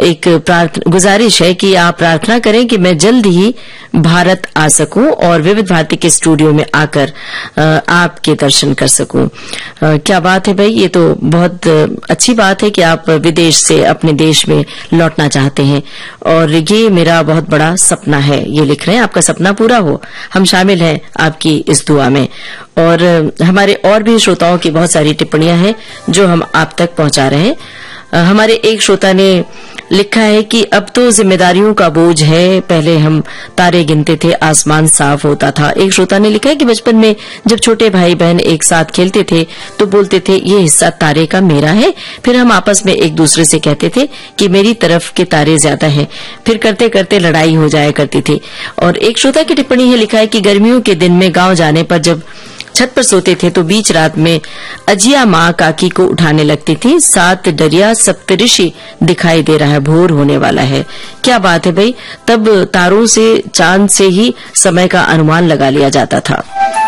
एक गुजारिश है कि आप प्रार्थना करें कि मैं जल्द ही भारत आ सकूं और विविध भारती के स्टूडियो में आकर आपके दर्शन कर सकूं। क्या बात है भाई, ये तो बहुत अच्छी बात है कि आप विदेश से अपने देश में लौटना चाहते हैं और ये मेरा बहुत बड़ा सपना है, ये लिख रहे हैं। आपका सपना पूरा हो, हम शामिल हैं आपकी इस दुआ में। और हमारे और भी श्रोताओं की बहुत सारी टिप्पणियां हैं जो हम आप तक पहुंचा रहे हैं। हमारे एक श्रोता ने लिखा है कि अब तो जिम्मेदारियों का बोझ है, पहले हम तारे गिनते थे, आसमान साफ होता था। एक श्रोता ने लिखा है कि बचपन में जब छोटे भाई बहन एक साथ खेलते थे तो बोलते थे ये हिस्सा तारे का मेरा है, फिर हम आपस में एक दूसरे से कहते थे कि मेरी तरफ के तारे ज्यादा हैं, फिर करते करते लड़ाई हो जाया करती थी। और एक श्रोता की टिप्पणी है, लिखा है कि गर्मियों के दिन में गांव जाने पर जब छत पर सोते थे तो बीच रात में अजिया माँ काकी को उठाने लगती थी, सात डरिया सप्तऋषि दिखाई दे रहा है, भोर होने वाला है। क्या बात है भाई, तब तारों से, चांद से ही समय का अनुमान लगा लिया जाता था।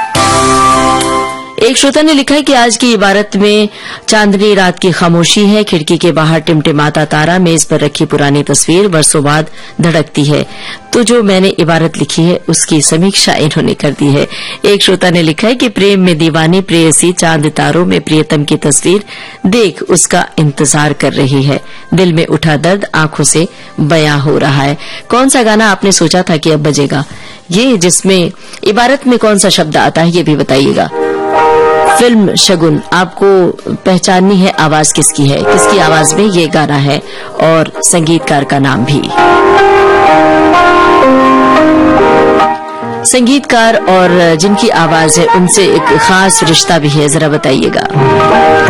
एक श्रोता ने लिखा है कि आज की इबारत में चांदनी रात की खामोशी है, खिड़की के बाहर टिमटिमाता तारा, मेज पर रखी पुरानी तस्वीर वर्षों बाद धड़कती है। तो जो मैंने इबारत लिखी है उसकी समीक्षा इन्होंने कर दी है। एक श्रोता ने लिखा है कि प्रेम में दीवानी प्रेयसी चांद तारों में प्रियतम की तस्वीर देख उसका इंतजार कर रही है, दिल में उठा दर्द आंखों से बयां हो रहा है। कौन सा गाना आपने सोचा था कि अब बजेगा, ये जिसमें इबारत में कौन सा शब्द आता है ये भी बताइएगा। फिल्म शगुन, आपको पहचाननी है आवाज किसकी है, किसकी आवाज में ये गाना है और संगीतकार का नाम भी। संगीतकार और जिनकी आवाज है उनसे एक खास रिश्ता भी है, जरा बताइएगा।